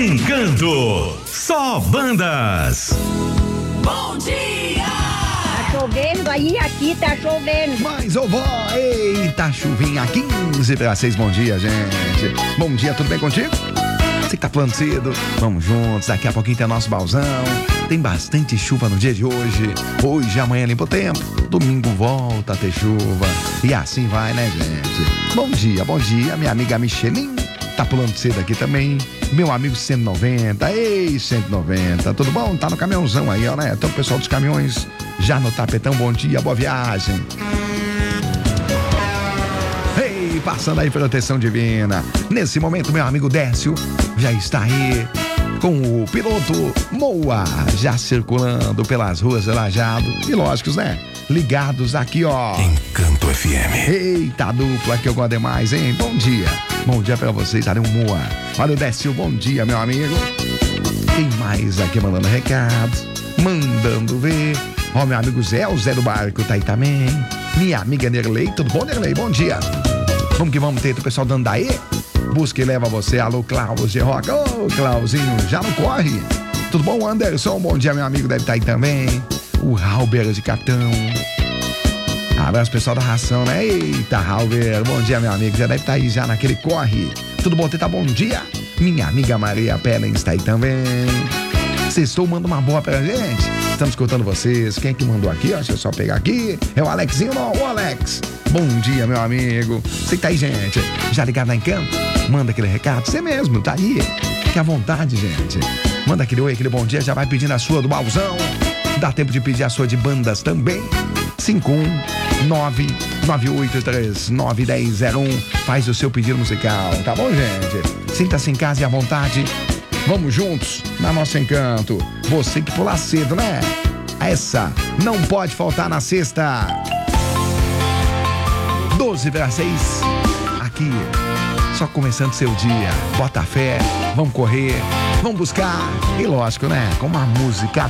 Encanto, só bandas. Bom dia! Tá chovendo aí, aqui tá chovendo. Mas, ô vó, eita, chuvinha, 15:06, bom dia, gente. Bom dia, tudo bem contigo? Você que tá falando cedo, vamos juntos, daqui a pouquinho tem nosso balzão. Tem bastante chuva no dia de hoje. Hoje e amanhã limpa o tempo. Domingo volta a ter chuva. E assim vai, né, gente? Bom dia, minha amiga Michelin tá pulando cedo aqui também. Meu amigo 190, ei, 190, tudo bom? Tá no caminhãozão aí, ó, né? Então, o pessoal dos caminhões já no tapetão, bom dia, boa viagem. Ei, passando aí proteção divina. Nesse momento, meu amigo Décio já está aí com o piloto Moa, já circulando pelas ruas de Lajeado. E lógicos, né? Ligados aqui, ó. Encanto FM. Eita, dupla que eu gosto demais, hein? Bom dia pra vocês, olha o Moa. Olha o Décio, bom dia, meu amigo. Quem mais aqui mandando recados, mandando ver? Ó, meu amigo Zé, o Zé do Barco tá aí também. Minha amiga Nerlei, tudo bom, Nerlei? Bom dia. Vamos que vamos ter o pessoal dando daí? Busca e leva você, alô, Klaus de Roca. Ô, Klauzinho, já não corre? Tudo bom, Anderson? Bom dia, meu amigo, deve estar aí também. O Halber de Catão. Abraço, pessoal da ração, né? Eita, Halber, bom dia, meu amigo, já deve estar aí já naquele corre. Tudo bom, Teta? Bom dia. Minha amiga Maria Pelen está aí também. Sextou, manda uma boa pra gente. Estamos escutando vocês. Quem é que mandou aqui? Ó, deixa eu só pegar aqui. É o Alexinho, não? O Alex. Bom dia, meu amigo. Você que tá aí, gente? Já ligado na Encanto? Manda aquele recado. Você mesmo, tá aí. Fique à vontade, gente. Manda aquele oi, aquele bom dia. Já vai pedindo a sua do balzão. Dá tempo de pedir a sua de bandas também. 51983911001. Faz o seu pedido musical, tá bom, gente? Sinta-se em casa e à vontade. Vamos juntos na nossa Encanto. Você que pula cedo, né? Essa não pode faltar na sexta. 12:06. Aqui, só começando seu dia. Bota fé, vamos correr, vamos buscar. E lógico, né? Com uma música